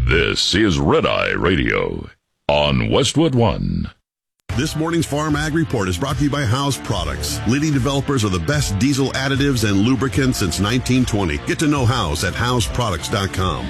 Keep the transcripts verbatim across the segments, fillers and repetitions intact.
This is Red Eye Radio on Westwood One. This morning's Farm Ag Report is brought to you by House Products, leading developers of the best diesel additives and lubricants since nineteen twenty. Get to know House at house products dot com.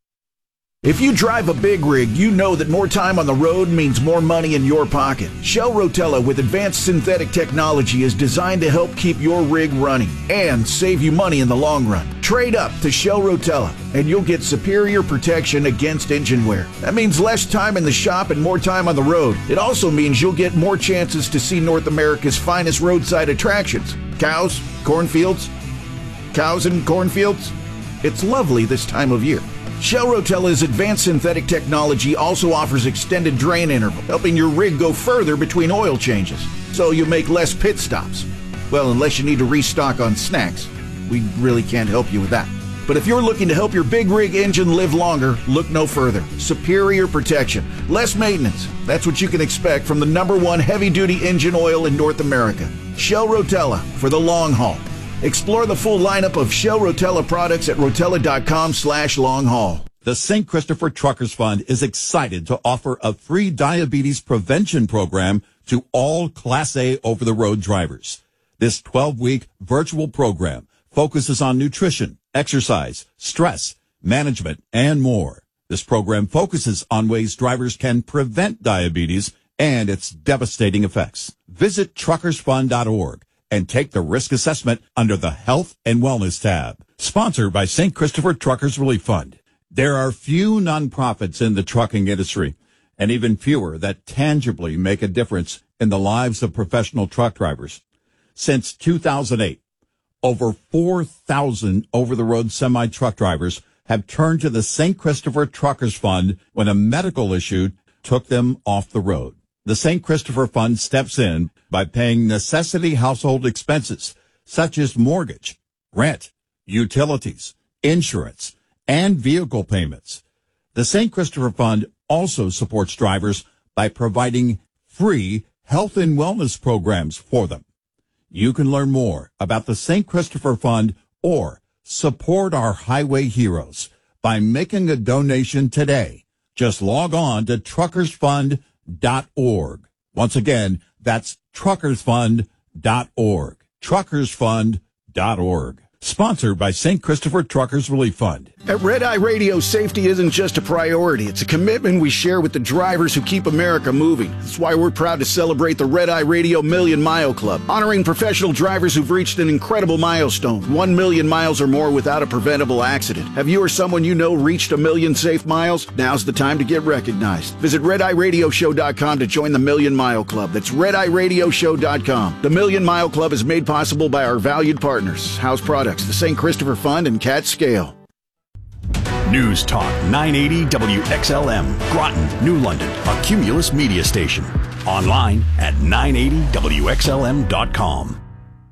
If you drive a big rig, you know that more time on the road means more money in your pocket. Shell Rotella with advanced synthetic technology is designed to help keep your rig running and save you money in the long run. Trade up to Shell Rotella and you'll get superior protection against engine wear. That means less time in the shop and more time on the road. It also means you'll get more chances to see North America's finest roadside attractions. Cows, cornfields, cows and cornfields. It's lovely this time of year. Shell Rotella's advanced synthetic technology also offers extended drain interval, helping your rig go further between oil changes, so you make less pit stops. Well, unless you need to restock on snacks. We really can't help you with that. But if you're looking to help your big rig engine live longer, look no further. Superior protection, less maintenance. That's what you can expect from the number one heavy-duty engine oil in North America. Shell Rotella for the long haul. Explore the full lineup of Shell Rotella products at rotella.com slash long haul. The Saint Christopher Truckers Fund is excited to offer a free diabetes prevention program to all Class A over-the-road drivers. This twelve-week virtual program focuses on nutrition, exercise, stress, management, and more. This program focuses on ways drivers can prevent diabetes and its devastating effects. Visit truckers fund dot org. and take the risk assessment under the Health and Wellness tab. Sponsored by Saint Christopher Truckers Relief Fund. There are few nonprofits in the trucking industry, and even fewer that tangibly make a difference in the lives of professional truck drivers. Since two thousand eight, over four thousand over-the-road semi-truck drivers have turned to the Saint Christopher Truckers Fund when a medical issue took them off the road. The Saint Christopher Fund steps in by paying necessity household expenses such as mortgage, rent, utilities, insurance, and vehicle payments. The Saint Christopher Fund also supports drivers by providing free health and wellness programs for them. You can learn more about the Saint Christopher Fund or support our highway heroes by making a donation today. Just log on to truckers fund dot org. Once again, that's truckers fund dot org. truckers fund dot org. Sponsored by Saint Christopher Truckers Relief Fund. At Red Eye Radio, safety isn't just a priority. It's a commitment we share with the drivers who keep America moving. That's why we're proud to celebrate the Red Eye Radio Million Mile Club, honoring professional drivers who've reached an incredible milestone, one million miles or more without a preventable accident. Have you or someone you know reached a million safe miles? Now's the time to get recognized. Visit red eye radio show dot com to join the Million Mile Club. That's red eye radio show dot com. The Million Mile Club is made possible by our valued partners, House Products, the Saint Christopher Fund, and Cat Scale. News Talk nine eighty W X L M, Groton, New London, a Cumulus media station. Online at nine eighty W X L M dot com.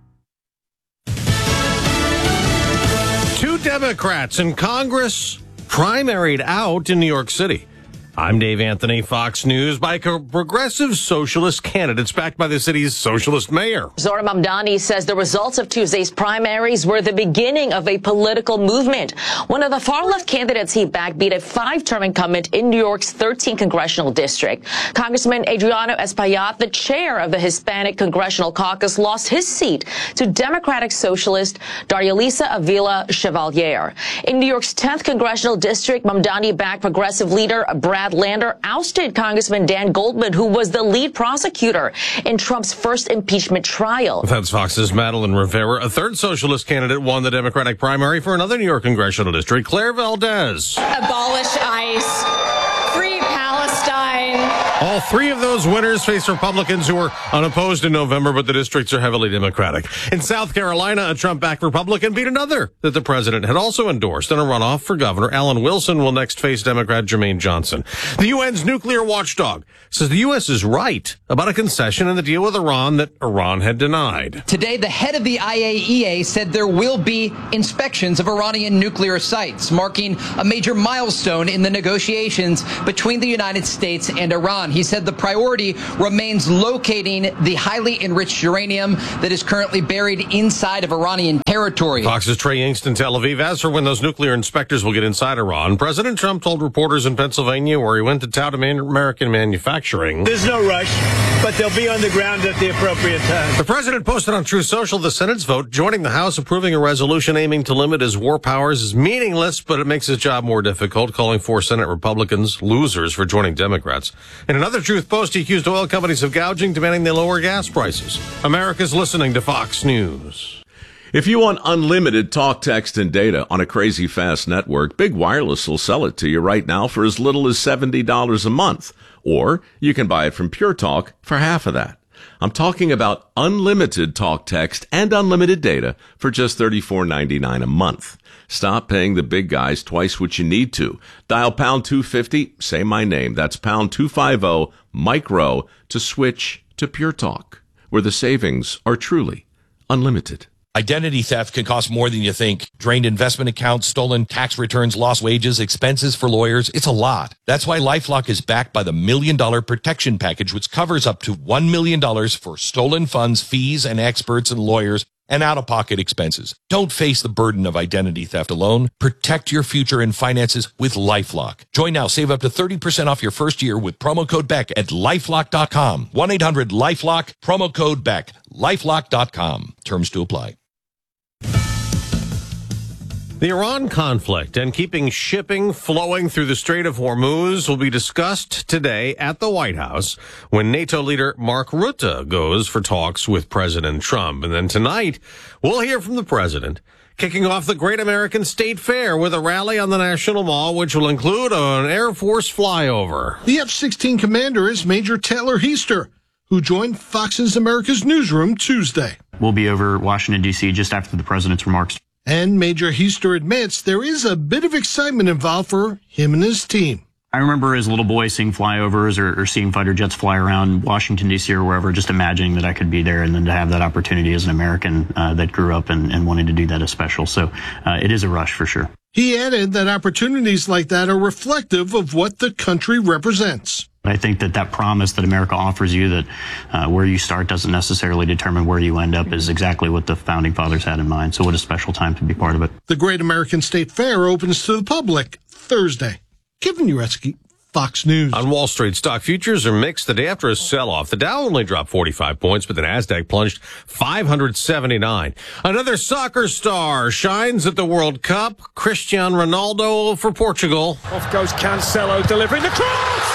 Two Democrats in Congress primaried out in New York City. I'm Dave Anthony, Fox News, by progressive socialist candidates backed by the city's socialist mayor. Zohran Mamdani says the results of Tuesday's primaries were the beginning of a political movement. One of the far-left candidates he backed beat a five-term incumbent in New York's thirteenth congressional district. Congressman Adriano Espaillat, the chair of the Hispanic Congressional Caucus, lost his seat to Democratic socialist Darialisa Avila Chevalier. In New York's tenth congressional district, Mamdani backed progressive leader Brad Lander ousted Congressman Dan Goldman, who was the lead prosecutor in Trump's first impeachment trial. That's Fox's Madeline Rivera. A third socialist candidate won the Democratic primary for another New York congressional district, Claire Valdez. Abolish ICE. Free Palestine. All three of those winners face Republicans who were unopposed in November, but the districts are heavily Democratic. In South Carolina, a Trump-backed Republican beat another that the president had also endorsed in a runoff for governor. Alan Wilson will next face Democrat Jermaine Johnson. The U N's nuclear watchdog says the U S is right about a concession in the deal with Iran that Iran had denied. Today, the head of the I A E A said there will be inspections of Iranian nuclear sites, marking a major milestone in the negotiations between the United States and and Iran. He said the priority remains locating the highly enriched uranium that is currently buried inside of Iranian territory. Fox's Trey Yingst in Tel Aviv. As for when those nuclear inspectors will get inside Iran, President Trump told reporters in Pennsylvania, where he went to tout American manufacturing, "There's no rush, but they'll be on the ground at the appropriate time." The president posted on Truth Social the Senate's vote joining the House approving a resolution aiming to limit his war powers is meaningless, but it makes his job more difficult, calling four Senate Republicans losers for joining Democrats. In another Truth post, he accused oil companies of gouging, demanding they lower gas prices. America's listening to Fox News. If you want unlimited talk, text, and data on a crazy fast network, Big Wireless will sell it to you right now for as little as seventy dollars a month. Or you can buy it from Pure Talk for half of that. I'm talking about unlimited talk, text, and unlimited data for just thirty-four ninety-nine a month. Stop paying the big guys twice what you need to. Dial pound two fifty, say my name. That's pound two fifty, micro, to switch to Pure Talk, where the savings are truly unlimited. Identity theft can cost more than you think. Drained investment accounts, stolen tax returns, lost wages, expenses for lawyers. It's a lot. That's why LifeLock is backed by the Million Dollar Protection Package, which covers up to one million dollars for stolen funds, fees, and experts and lawyers, and out-of-pocket expenses. Don't face the burden of identity theft alone. Protect your future and finances with LifeLock. Join now. Save up to thirty percent off your first year with promo code Beck at LifeLock dot com. one eight hundred LifeLock, promo code Beck. LifeLock dot com. Terms to apply. The Iran conflict and keeping shipping flowing through the Strait of Hormuz will be discussed today at the White House when NATO leader Mark Rutte goes for talks with President Trump. And then tonight, we'll hear from the president, kicking off the Great American State Fair with a rally on the National Mall, which will include an Air Force flyover. The F sixteen commander is Major Taylor Heister, who joined Fox's America's Newsroom Tuesday. We'll be over Washington, D C just after the president's remarks. And Major Heister admits there is a bit of excitement involved for him and his team. I remember as a little boy seeing flyovers or, or seeing fighter jets fly around Washington, D C or wherever, just imagining that I could be there, and then to have that opportunity as an American uh, that grew up and, and wanted to do that is special. So uh, it is a rush for sure. He added that opportunities like that are reflective of what the country represents. I think that that promise that America offers you, that uh, where you start doesn't necessarily determine where you end up, is exactly what the founding fathers had in mind. So what a special time to be part of it. The Great American State Fair opens to the public Thursday. Kevin Uretsky, Fox News. On Wall Street, stock futures are mixed the day after a sell-off. The Dow only dropped forty-five points, but the Nasdaq plunged five hundred seventy-nine. Another soccer star shines at the World Cup. Cristiano Ronaldo for Portugal. Off goes Cancelo, delivering the cross!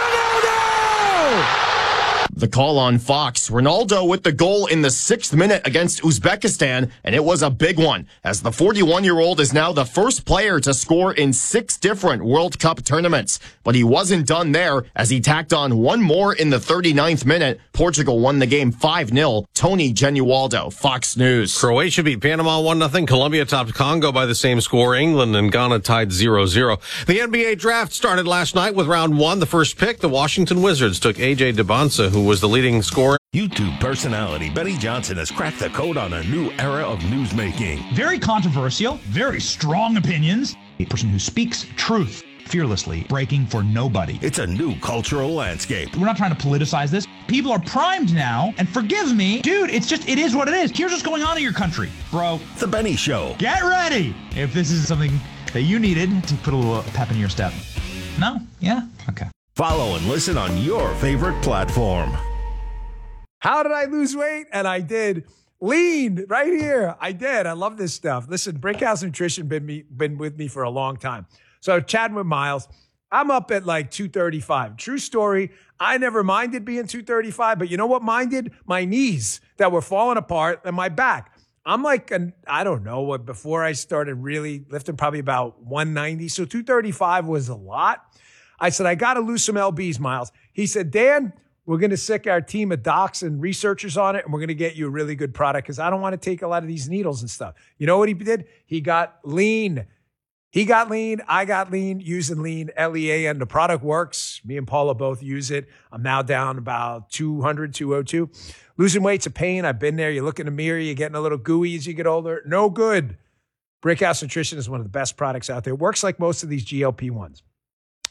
The call on Fox, Ronaldo with the goal in the sixth minute against Uzbekistan, and it was a big one, as the forty-one-year-old is now the first player to score in six different World Cup tournaments. But he wasn't done there, as he tacked on one more in the thirty-ninth minute. Portugal won the game five nil. Tony Genualdo, Fox News. Croatia beat Panama one nothing. Colombia topped Congo by the same score. England and Ghana tied zero zero. The N B A draft started last night with round one. The first pick, the Washington Wizards, took A J DeBonsa, who was the leading scorer. YouTube personality Benny Johnson has cracked the code on a new era of newsmaking. Very controversial, very strong opinions. A person who speaks truth fearlessly, breaking for nobody. It's a new cultural landscape. We're not trying to politicize this. People are primed now, and forgive me, dude, it's just, it is what it is. Here's what's going on in your country, bro. The Benny Show. Get ready if this is something that you needed to put a little pep in your step. No? Yeah? Okay. Follow and listen on your favorite platform. How did I lose weight? And I did. Lean right here. I did. I love this stuff. Listen, Brickhouse Nutrition been me been with me for a long time. So chatting with Miles, I'm up at like two thirty-five. True story. I never minded being two thirty-five, but you know what minded? My knees that were falling apart and my back. I'm like, an, I don't know what, before I started really lifting, probably about one ninety. So two thirty-five was a lot. I said, I got to lose some L Bs, Miles. He said, Dan, we're going to sick our team of docs and researchers on it, and we're going to get you a really good product because I don't want to take a lot of these needles and stuff. You know what he did? He got lean. He got lean. I got lean using lean, L E A N. The product works. Me and Paula both use it. I'm now down about two hundred, two oh two. Losing weight's a pain. I've been there. You look in the mirror. You're getting a little gooey as you get older. No good. Brickhouse Nutrition is one of the best products out there. It works like most of these G L P ones.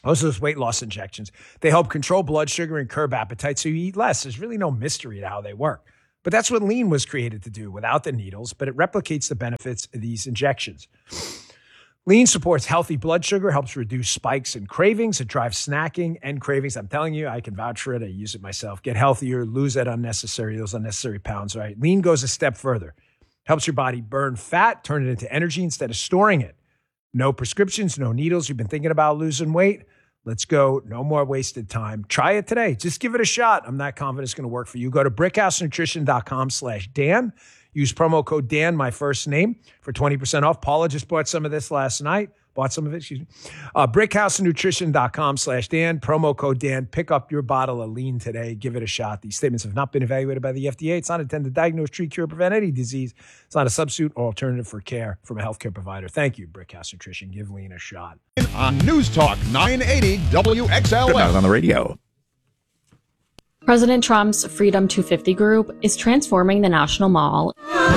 Those are those weight loss injections. They help control blood sugar and curb appetite, so you eat less. There's really no mystery to how they work. But that's what Lean was created to do without the needles, but it replicates the benefits of these injections. Lean supports healthy blood sugar, helps reduce spikes and cravings. It drives snacking and cravings. I'm telling you, I can vouch for it. I use it myself. Get healthier, lose that unnecessary, those unnecessary pounds, right? Lean goes a step further. Helps your body burn fat, turn it into energy instead of storing it. No prescriptions, no needles. You've been thinking about losing weight? Let's go. No more wasted time. Try it today. Just give it a shot. I'm not confident it's going to work for you. Go to brickhousenutrition.com slash Dan. Use promo code Dan, my first name, for twenty percent off. Paula just bought some of this last night. Bought some of it, excuse me. Uh, brickhousenutrition.com slash Dan. Promo code Dan. Pick up your bottle of Lean today. Give it a shot. These statements have not been evaluated by the F D A. It's not intended to diagnose, treat, cure, prevent any disease. It's not a substitute or alternative for care from a healthcare provider. Thank you, Brickhouse Nutrition. Give Lean a shot. On News Talk nine eighty W X L M. Good night on the radio. President Trump's Freedom two fifty group is transforming the National Mall.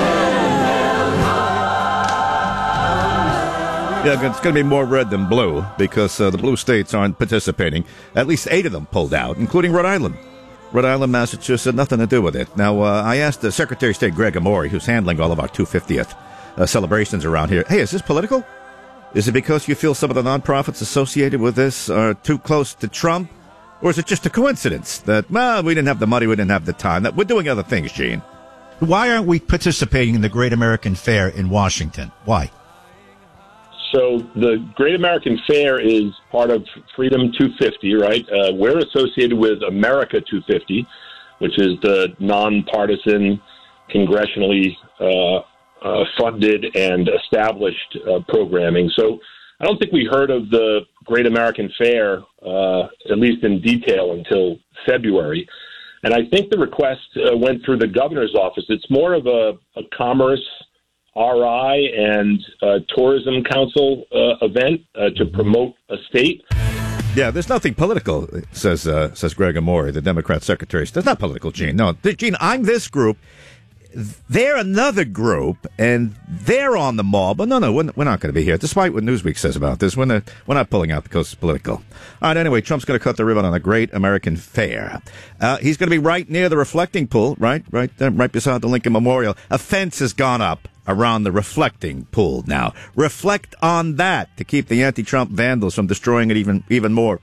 Yeah, it's going to be more red than blue because uh, the blue states aren't participating. At least eight of them pulled out, including Rhode Island. Rhode Island, Massachusetts, nothing to do with it. Now, uh, I asked the Secretary of State, Greg Amore, who's handling all of our two hundred fiftieth uh, celebrations around here, hey, is this political? Is it because you feel some of the nonprofits associated with this are too close to Trump? Or is it just a coincidence that, well, we didn't have the money, we didn't have the time, that we're doing other things, Gene? Why aren't we participating in the Great American Fair in Washington? Why? So the Great American Fair is part of Freedom two fifty, right? Uh, we're associated with America two fifty, which is the nonpartisan, congressionally uh, uh, funded and established uh, programming. So I don't think we heard of the Great American Fair, uh, at least in detail, until February. And I think the request uh, went through the governor's office. It's more of a, a commerce, R I, and uh, tourism council uh, event uh, to promote a state. Yeah, there's nothing political, says uh, says Greg Amore, the Democrat secretary. There's not political, Gene. No, Gene, I'm this group. They're another group, and they're on the mall. But no, no, we're, we're not going to be here, despite what Newsweek says about this. We're not, we're not pulling out because it's political. All right, anyway, Trump's going to cut the ribbon on the Great American Fair. Uh, he's going to be right near the reflecting pool, right, right, there, right beside the Lincoln Memorial. A fence has gone up around the reflecting pool now. Reflect on that to keep the anti-Trump vandals from destroying it even, even more.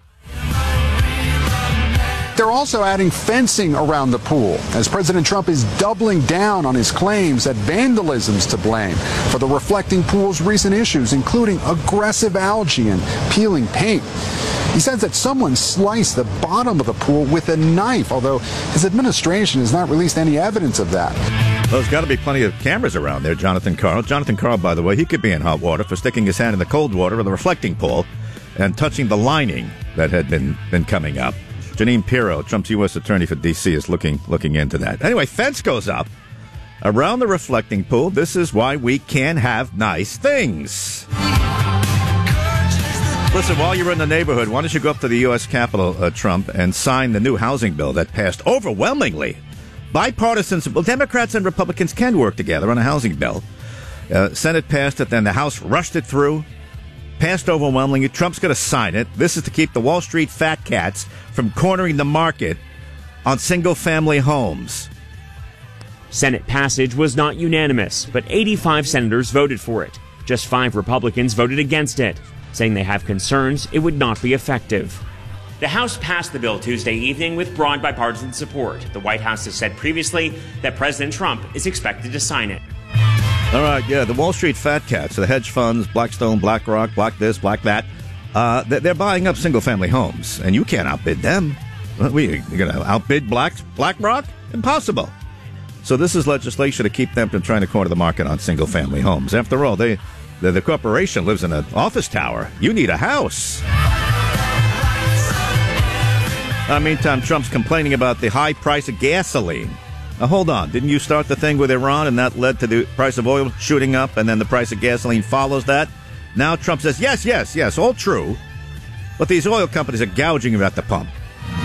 They're also adding fencing around the pool, as President Trump is doubling down on his claims that vandalism's to blame for the reflecting pool's recent issues, including aggressive algae and peeling paint. He says that someone sliced the bottom of the pool with a knife, although his administration has not released any evidence of that. Well, there's got to be plenty of cameras around there, Jonathan Karl. Jonathan Karl, by the way, he could be in hot water for sticking his hand in the cold water of the reflecting pool and touching the lining that had been, been coming up. Janine Pirro, Trump's U S attorney for D C, is looking looking into that. Anyway, fence goes up around the reflecting pool. This is why we can have nice things. Listen, while you're in the neighborhood, why don't you go up to the U S Capitol, uh, Trump, and sign the new housing bill that passed overwhelmingly. Bipartisan, well, Democrats and Republicans can work together on a housing bill. Uh, Senate passed it, then the House rushed it through. Passed overwhelmingly. Trump's going to sign it. This is to keep the Wall Street fat cats from cornering the market on single-family homes. Senate passage was not unanimous, but eighty-five senators voted for it. Just five Republicans voted against it, saying they have concerns it would not be effective. The House passed the bill Tuesday evening with broad bipartisan support. The White House has said previously that President Trump is expected to sign it. All right, yeah, the Wall Street fat cats, the hedge funds, Blackstone, BlackRock, Black this, Black that, uh, they're buying up single-family homes, and you can't outbid them. We, you're going to outbid Black, BlackRock? Impossible. So this is legislation to keep them from trying to corner the market on single-family homes. After all, they, the, the corporation lives in an office tower. You need a house. Uh, meantime, Trump's complaining about the high price of gasoline. Now, hold on. Didn't you start the thing with Iran, and that led to the price of oil shooting up, and then the price of gasoline follows that? Now Trump says, yes, yes, yes, all true, but these oil companies are gouging you at the pump.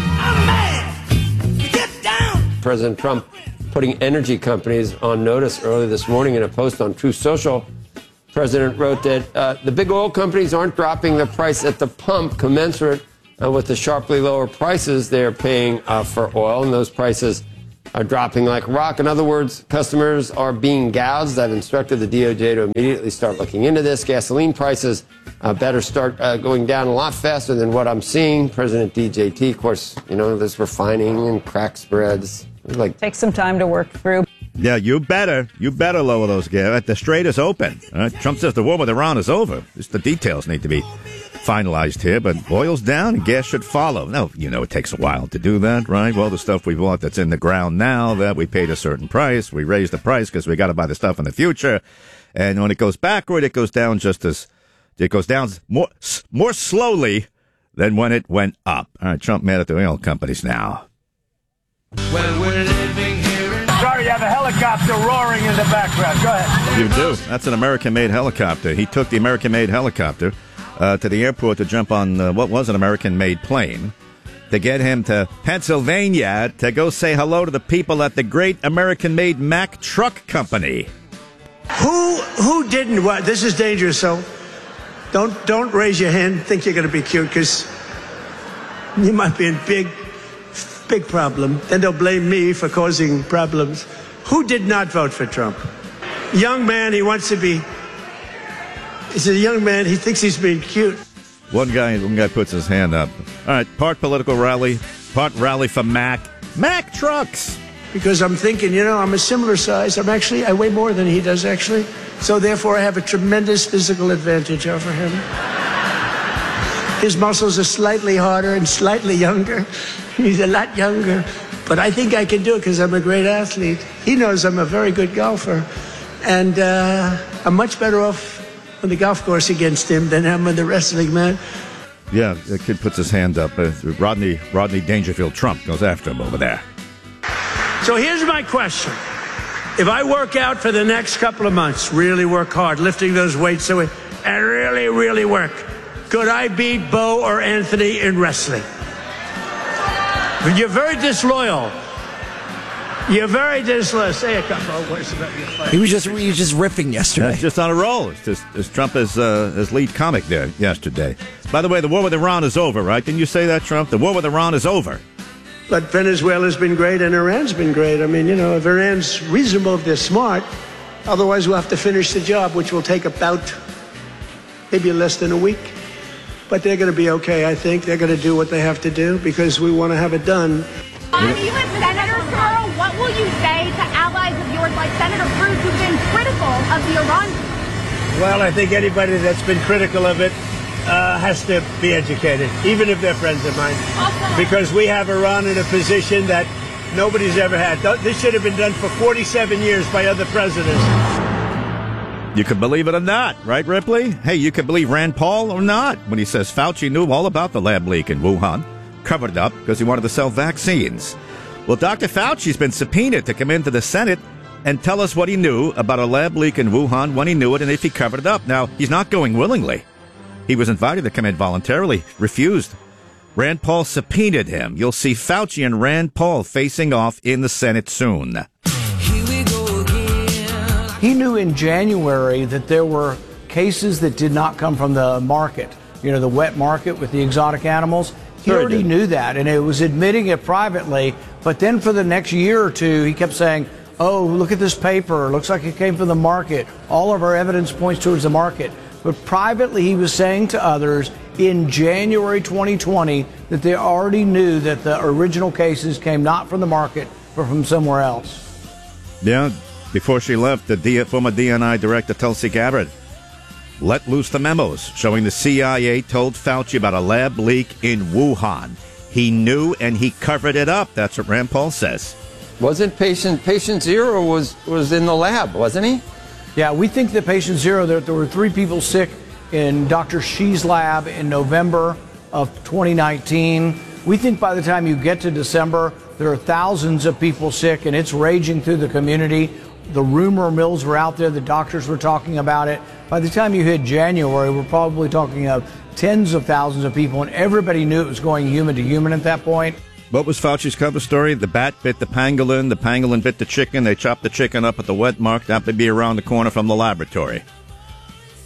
President Trump putting energy companies on notice early this morning in a post on Truth Social President wrote that uh, the big oil companies aren't dropping the price at the pump commensurate uh, with the sharply lower prices they're paying uh, for oil, and those prices are dropping like a rock. In other words, customers are being gouged. I've instructed the D O J to immediately start looking into this. Gasoline prices uh, better start uh, going down a lot faster than what I'm seeing. President D J T, of course, you know, there's refining and crack spreads. Like, take some time to work through. Yeah, you better. You better lower those gas. The Strait is open. Uh, Trump says the war with Iran is over. Just the details need to be finalized here, but oil's down and gas should follow. No, you know it takes a while to do that, right? Well, the stuff we bought that's in the ground now, that we paid a certain price, we raised the price because we got to buy the stuff in the future. And when it goes backward, it goes down just as, it goes down more, more slowly than when it went up. All right, Trump mad at the oil companies now. Well, we're living here. Sorry, you have a helicopter roaring in the background. Go ahead. You do. That's an American-made helicopter. He took the American-made helicopter uh, to the airport to jump on uh, what was an American-made plane to get him to Pennsylvania to go say hello to the people at the great American-made Mack Truck Company. Who who didn't? What? This is dangerous. So don't don't raise your hand. Think you're going to be cute because you might be in big. Big problem. Then they'll blame me for causing problems. Who did not vote for Trump? Young man, he wants to be. He's a young man. He thinks he's being cute. One guy, one guy puts his hand up. All right, part political rally, part rally for Mack. Mack trucks. Because I'm thinking, you know, I'm a similar size. I'm actually, I weigh more than he does, actually. So therefore, I have a tremendous physical advantage over him. His muscles are slightly harder and slightly younger. He's a lot younger. But I think I can do it because I'm a great athlete. He knows I'm a very good golfer. And uh, I'm much better off on the golf course against him than I'm on the wrestling mat. Yeah, the kid puts his hand up. Uh, Rodney, Rodney Dangerfield Trump goes after him over there. So here's my question. If I work out for the next couple of months, really work hard, lifting those weights away, and really, really work, could I beat Bo or Anthony in wrestling? You're very disloyal. You're very disloyal. Say a couple of words about your fight. He was just he was just riffing yesterday. That's just on a roll. It's just it's Trump as uh, as lead comic there yesterday. By the way, the war with Iran is over, right? Didn't you say that, Trump? The war with Iran is over. But Venezuela's been great and Iran's been great. I mean, you know, if Iran's reasonable, if they're smart, otherwise we'll have to finish the job, which will take about maybe less than a week. But they're going to be okay, I think. They're going to do what they have to do because we want to have it done. Um, you as Senator tomorrow, what will you say to allies of yours like Senator Cruz who've been critical of the Iran? Well, I think anybody that's been critical of it uh, has to be educated, even if they're friends of mine. Awesome. Because we have Iran in a position that nobody's ever had. This should have been done for forty-seven years by other presidents. You can believe it or not, right, Ripley? Hey, you can believe Rand Paul or not when he says Fauci knew all about the lab leak in Wuhan, covered it up because he wanted to sell vaccines. Well, Doctor Fauci's been subpoenaed to come into the Senate and tell us what he knew about a lab leak in Wuhan, when he knew it, and if he covered it up. Now, he's not going willingly. He was invited to come in voluntarily, refused. Rand Paul subpoenaed him. You'll see Fauci and Rand Paul facing off in the Senate soon. He knew in January that there were cases that did not come from the market, you know, the wet market with the exotic animals. He Sure already he did. knew that, and it was admitting it privately. But then for the next year or two, he kept saying, oh, look at this paper. It looks like it came from the market. All of our evidence points towards the market. But privately, he was saying to others in January twenty twenty that they already knew that the original cases came not from the market, but from somewhere else. Yeah, before she left, the D- former D N I director Tulsi Gabbard let loose the memos showing the C I A told Fauci about a lab leak in Wuhan. He knew and he covered it up. That's what Rand Paul says. Wasn't patient patient zero was was in the lab, wasn't he? Yeah, we think that patient zero, there, there were three people sick in Doctor Xi's lab in November of twenty nineteen. We think by the time you get to December, there are thousands of people sick, and it's raging through the community. The rumor mills were out there. The doctors were talking about it. By the time you hit January, we're probably talking of tens of thousands of people, and everybody knew it was going human to human at that point. What was Fauci's cover story? The bat bit the pangolin, the pangolin bit the chicken, they chopped the chicken up at the wet market, happened to be around the corner from the laboratory.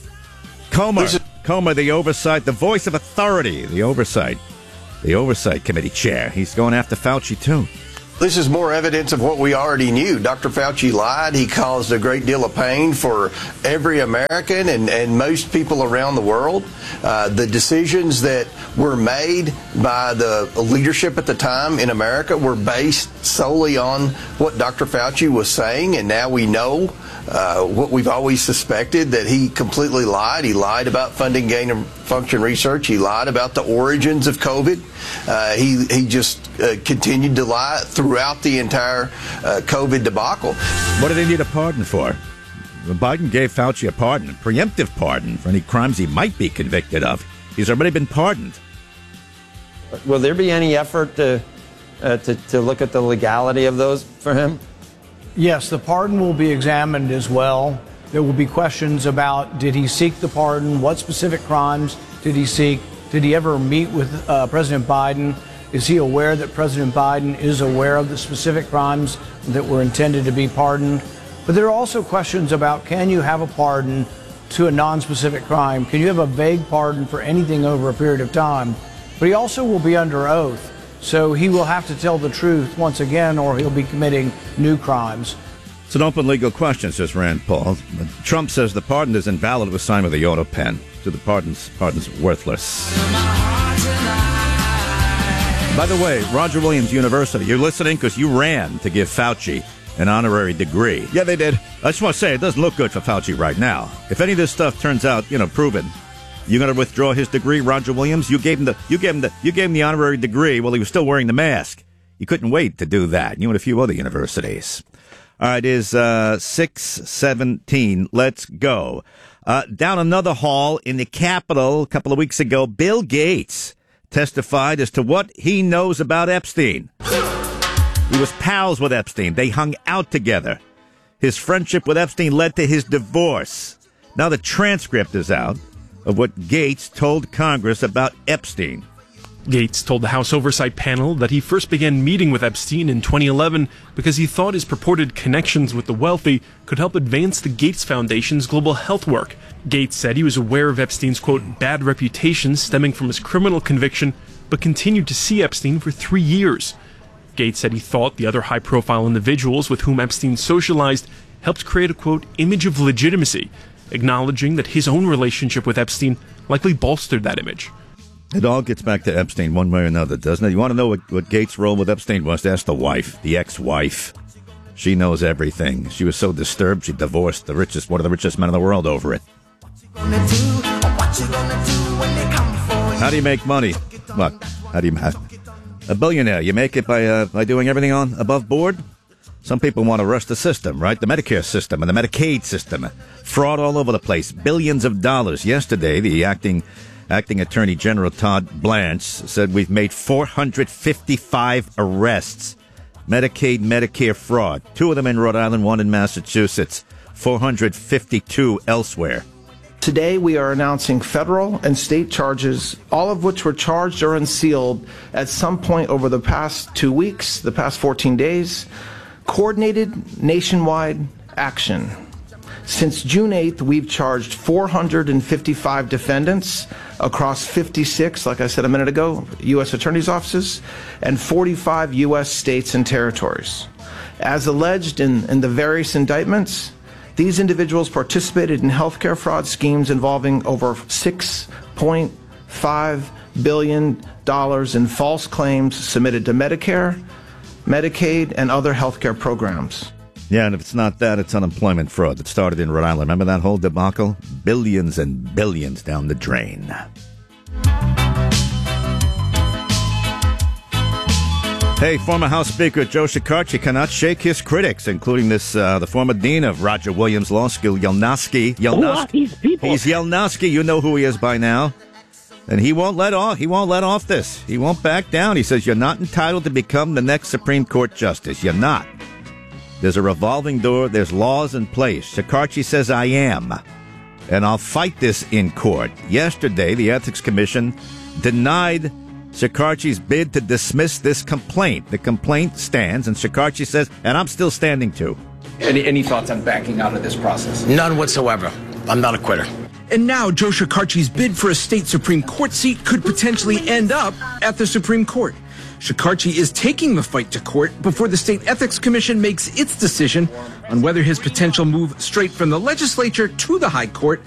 Comer, Comer, the oversight, the voice of authority, the oversight, the oversight committee chair. He's going after Fauci, too. This is more evidence of what we already knew. Doctor Fauci lied. He caused a great deal of pain for every American and, and most people around the world. Uh, the decisions that were made by the leadership at the time in America were based solely on what Doctor Fauci was saying, and now we know uh, what we've always suspected, that he completely lied. He lied about funding gain of function research. He lied about the origins of COVID. Uh, he, he just uh, continued to lie throughout the entire uh, COVID debacle. What do they need a pardon for? Biden gave Fauci a pardon, a preemptive pardon for any crimes he might be convicted of. He's already been pardoned. Will there be any effort to, uh, to, to look at the legality of those for him? Yes, the pardon will be examined as well. There will be questions about, did he seek the pardon? What specific crimes did he seek? Did he ever meet with uh, President Biden? Is he aware that President Biden is aware of the specific crimes that were intended to be pardoned? But there are also questions about, can you have a pardon to a non-specific crime? Can you have a vague pardon for anything over a period of time? But he also will be under oath, so he will have to tell the truth once again, or he'll be committing new crimes. It's an open legal question, says Rand Paul. Trump says the pardon is invalid. It was signed with a Yoda pen. So the pardon's, pardon's worthless. By the way, Roger Williams University, you're listening because you ran to give Fauci an honorary degree. Yeah, they did. I just want to say, it doesn't look good for Fauci right now. If any of this stuff turns out, you know, proven, you're going to withdraw his degree, Roger Williams? You gave him the, you gave him the, you gave him the honorary degree while he was still wearing the mask. You couldn't wait to do that. You and a few other universities. All right, it is uh, six seventeen. Let's go. Uh, down another hall in the Capitol a couple of weeks ago, Bill Gates testified as to what he knows about Epstein. He was pals with Epstein. They hung out together. His friendship with Epstein led to his divorce. Now the transcript is out of what Gates told Congress about Epstein. Gates told the House Oversight Panel that he first began meeting with Epstein in twenty eleven because he thought his purported connections with the wealthy could help advance the Gates Foundation's global health work. Gates said he was aware of Epstein's, quote, bad reputation stemming from his criminal conviction, but continued to see Epstein for three years. Gates said he thought the other high-profile individuals with whom Epstein socialized helped create a, quote, image of legitimacy, acknowledging that his own relationship with Epstein likely bolstered that image. It all gets back to Epstein one way or another, doesn't it? You want to know what, what Gates' role with Epstein was? Ask the wife, the ex-wife. She knows everything. She was so disturbed, she divorced the richest, one of the richest men in the world over it. How do you make money? What? How do you make a billionaire? You make it by uh, by doing everything on above board? Some people want to rush the system, right? The Medicare system and the Medicaid system. Fraud all over the place. Billions of dollars. Yesterday, the acting... Acting Attorney General Todd Blanche said we've made four hundred fifty-five arrests. Medicaid, Medicare fraud. Two of them in Rhode Island, one in Massachusetts. four hundred fifty-two elsewhere. Today we are announcing federal and state charges, all of which were charged or unsealed at some point over the past two weeks, the past fourteen days. Coordinated nationwide action. Since June eighth, we've charged four hundred fifty-five defendants across fifty-six, like I said a minute ago, U S attorneys' offices, and forty-five U S states and territories. As alleged in, in the various indictments, these individuals participated in healthcare fraud schemes involving over six point five billion dollars in false claims submitted to Medicare, Medicaid, and other healthcare programs. Yeah, and if it's not that, it's unemployment fraud that started in Rhode Island. Remember that whole debacle? Billions and billions down the drain. Hey, former House Speaker Joe Shekarchi cannot shake his critics, including this uh, the former dean of Roger Williams Law School, Yelnowski. Who are these people? He's Yelnowski. You know who he is by now. And he won't let off. He won't let off this. He won't back down. He says you're not entitled to become the next Supreme Court justice. You're not. There's a revolving door. There's laws in place. Shekarchi says, I am. And I'll fight this in court. Yesterday, the Ethics Commission denied Shekarchi's bid to dismiss this complaint. The complaint stands, and Shekarchi says, and I'm still standing too. Any, any thoughts on backing out of this process? None whatsoever. I'm not a quitter. And now Joe Shekarchi's bid for a state Supreme Court seat could potentially end up at the Supreme Court. Shekarchi is taking the fight to court before the State Ethics Commission makes its decision on whether his potential move straight from the legislature to the High Court